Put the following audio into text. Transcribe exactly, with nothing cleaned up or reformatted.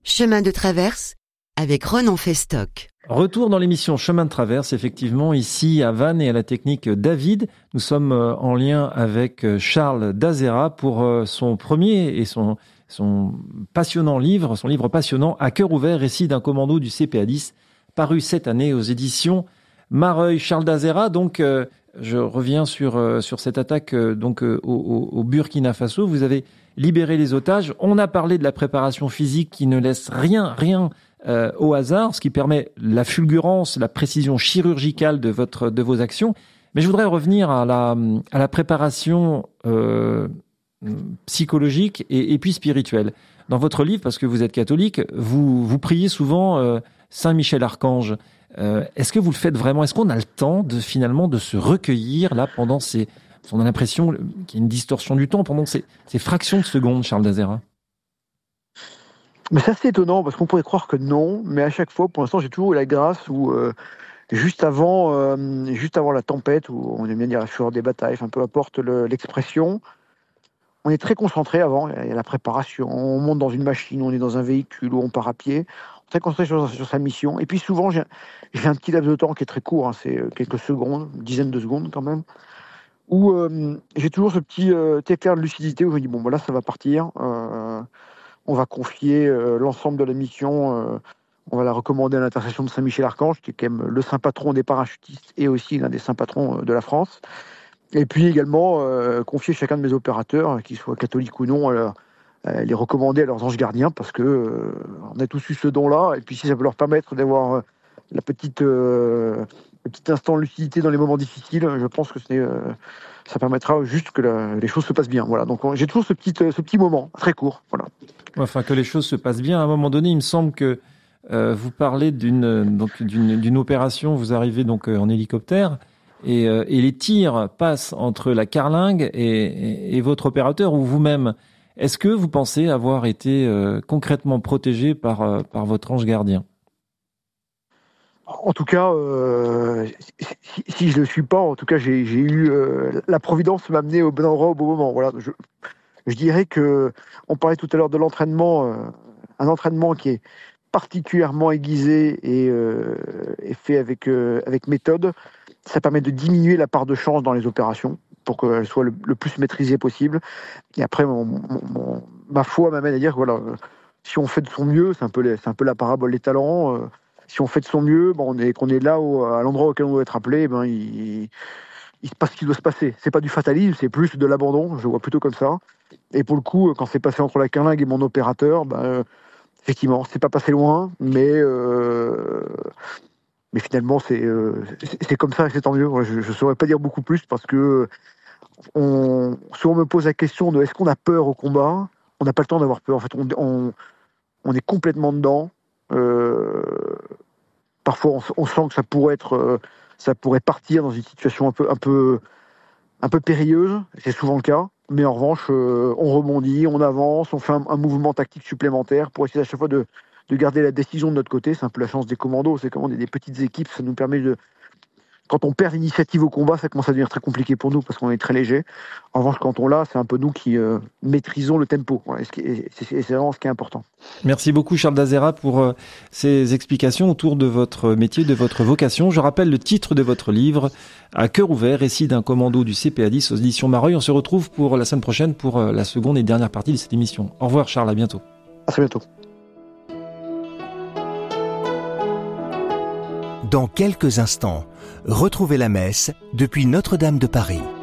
Chemin de traverse avec Ronan Festock. Retour dans l'émission Chemin de traverse, effectivement, ici à Vannes et à la technique David. Nous sommes en lien avec Charles D'Azera pour son premier et son, son passionnant livre, son livre passionnant À cœur ouvert, récit d'un commando du C P A dix, paru cette année aux éditions Mareuil. Charles D'Azera, donc, euh, je reviens sur, euh, sur cette attaque euh, donc, euh, au, au Burkina Faso. Vous avez libéré les otages. On a parlé de la préparation physique qui ne laisse rien, rien euh, au hasard, ce qui permet la fulgurance, la précision chirurgicale de, votre, de vos actions. Mais je voudrais revenir à la, à la préparation euh, psychologique et, et puis spirituelle. Dans votre livre, parce que vous êtes catholique, vous, vous priez souvent euh, Saint Michel Archange. Euh, est-ce que vous le faites vraiment? Est-ce qu'on a le temps de finalement de se recueillir là pendant ces... On a l'impression qu'il y a une distorsion du temps pendant ces, ces fractions de secondes, Charles D'Azera. Mais ça, c'est étonnant, parce qu'on pourrait croire que non, mais à chaque fois, pour l'instant, j'ai toujours eu la grâce où, euh, juste avant euh, juste avant la tempête, où on aime bien dire la fureur des batailles, enfin, peu importe le, l'expression, on est très concentré avant, il y a la préparation, on monte dans une machine, on est dans un véhicule, ou on part à pied, on est très concentré sur, sur sa mission, et puis souvent, j'ai, j'ai un petit laps de temps qui est très court, hein, c'est quelques secondes, une dizaine de secondes quand même, où euh, j'ai toujours ce petit euh, éclair de lucidité où je me dis bon, voilà, ça va partir, euh, on va confier euh, l'ensemble de la mission, euh, on va la recommander à l'intercession de Saint Michel Archange, qui est quand même le saint patron des parachutistes et aussi l'un des saints patrons de la France. Et puis également euh, confier chacun de mes opérateurs, qu'ils soient catholiques ou non, euh, euh, les recommander à leurs anges gardiens, parce que euh, on a tous eu ce don-là, et puis si ça peut leur permettre d'avoir euh, la petite... Euh, un petit instant de lucidité dans les moments difficiles, je pense que c'est, euh, ça permettra juste que la, les choses se passent bien. Voilà. Donc j'ai toujours ce petit, ce petit moment, très court. Voilà. Enfin, que les choses se passent bien. À un moment donné, il me semble que euh, vous parlez d'une, donc, d'une, d'une opération, vous arrivez donc euh, en hélicoptère, et, euh, et les tirs passent entre la carlingue et, et, et votre opérateur ou vous-même. Est-ce que vous pensez avoir été euh, concrètement protégé par, euh, par votre ange gardien ? En tout cas, euh, si, si je ne le suis pas, en tout cas, j'ai, j'ai eu euh, la providence m'a amené au bon endroit au bon moment. Voilà. Je, je dirais que on parlait tout à l'heure de l'entraînement, euh, un entraînement qui est particulièrement aiguisé et, euh, et fait avec euh, avec méthode. Ça permet de diminuer la part de chance dans les opérations pour qu'elle soit le, le plus maîtrisée possible. Et après, mon, mon, mon, ma foi m'amène à dire que voilà, si on fait de son mieux, c'est un peu, les, c'est un peu la parabole des talents. Euh, Si on fait de son mieux, bon, on est, qu'on est là où, à l'endroit auquel on doit être appelé, ben, il, il se passe ce qui doit se passer. C'est pas du fatalisme, c'est plus de l'abandon, je le vois plutôt comme ça. Et pour le coup, quand c'est passé entre la carlingue et mon opérateur, ben, euh, effectivement, c'est pas passé loin, mais, euh, mais finalement, c'est, euh, c'est, c'est comme ça et c'est tant mieux. Je ne saurais pas dire beaucoup plus parce que on, si on me pose la question de est-ce qu'on a peur au combat, on n'a pas le temps d'avoir peur. En fait, on, on, on est complètement dedans. Euh, parfois, on, on sent que ça pourrait être, euh, ça pourrait partir dans une situation un peu, un peu, un peu périlleuse. C'est souvent le cas. Mais en revanche, euh, on rebondit, on avance, on fait un, un mouvement tactique supplémentaire pour essayer à chaque fois de, de garder la décision de notre côté. C'est un peu la chance des commandos. C'est comment on est des petites équipes, ça nous permet de. Quand on perd l'initiative au combat, ça commence à devenir très compliqué pour nous parce qu'on est très léger. En revanche, quand on l'a, c'est un peu nous qui euh, maîtrisons le tempo. Voilà, et c'est, c'est, c'est vraiment ce qui est important. Merci beaucoup Charles D'Azera pour euh, ces explications autour de votre métier, de votre vocation. Je rappelle le titre de votre livre, À cœur ouvert, récit d'un commando du C P A dix aux éditions Mareuil. On se retrouve pour la semaine prochaine pour euh, la seconde et dernière partie de cette émission. Au revoir Charles, à bientôt. À très bientôt. Dans quelques instants, retrouvez la messe depuis Notre-Dame de Paris.